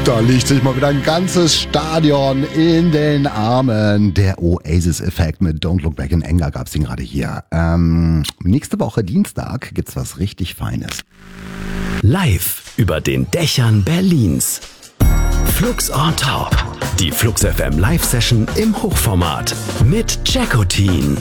Da liegt sich mal wieder ein ganzes Stadion in den Armen. Der Oasis-Effekt mit Don't Look Back in Anger gab's den gerade hier. Nächste Woche Dienstag gibt's was richtig Feines. Live über den Dächern Berlins. Flux on Top. Die Flux FM Live-Session im Hochformat mit Jackotin.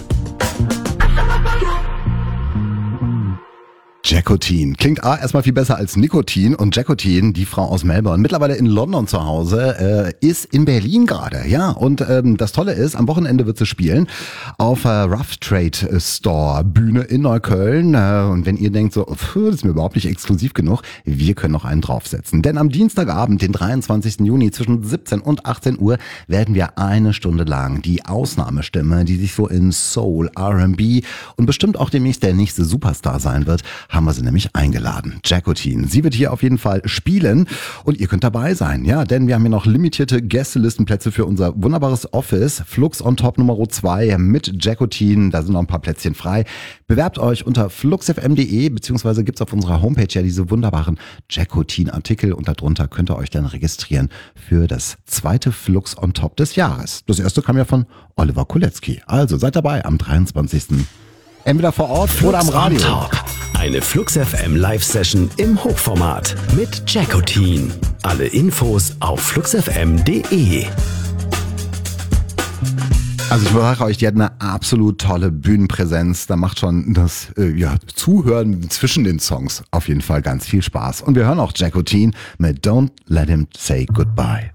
Jackotin. Klingt erstmal viel besser als Nikotin. Und Jackotin, die Frau aus Melbourne, mittlerweile in London zu Hause, ist in Berlin gerade. Ja, und das Tolle ist, am Wochenende wird sie spielen auf Rough Trade Store Bühne in Neukölln. Und wenn ihr denkt so, das ist mir überhaupt nicht exklusiv genug, wir können noch einen draufsetzen. Denn am Dienstagabend, den 23. Juni zwischen 17 und 18 Uhr, werden wir eine Stunde lang die Ausnahmestimme, die sich so in Soul, R&B und bestimmt auch demnächst der nächste Superstar sein wird, haben wir sie nämlich eingeladen. Jackotin. Sie wird hier auf jeden Fall spielen und ihr könnt dabei sein, ja, denn wir haben hier noch limitierte Gästelistenplätze für unser wunderbares Office. Flux on Top Nummer 2 mit Jackotin. Da sind noch ein paar Plätzchen frei. Bewerbt euch unter fluxfm.de, beziehungsweise gibt's auf unserer Homepage ja diese wunderbaren Jackotin-Artikel und darunter könnt ihr euch dann registrieren für das zweite Flux on Top des Jahres. Das erste kam ja von Oliver Kolecki. Also seid dabei am 23. Entweder vor Ort Flux oder am Radio. On Top. Eine Flux FM Live-Session im Hochformat mit Jackotin. Alle Infos auf fluxfm.de. Also ich sage euch, die hat eine absolut tolle Bühnenpräsenz. Da macht schon das Zuhören zwischen den Songs auf jeden Fall ganz viel Spaß. Und wir hören auch Jackotin mit Don't Let Him Say Goodbye.